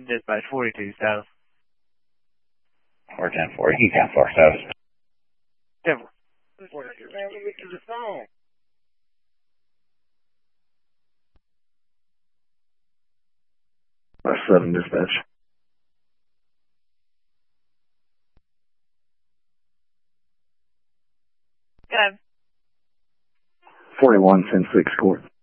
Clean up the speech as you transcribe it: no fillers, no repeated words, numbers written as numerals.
Dispatch 42 South. 410-4, you can 4 South. 10-4. Man, let me get to the phone. That's 7 dispatch. Good. 41, 10-6 court.